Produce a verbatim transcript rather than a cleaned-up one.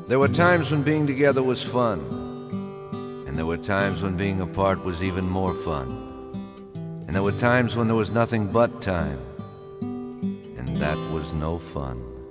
There were times when being together was fun, and there were times when being apart was even more fun. And there were times when there was nothing but time, and that was no fun.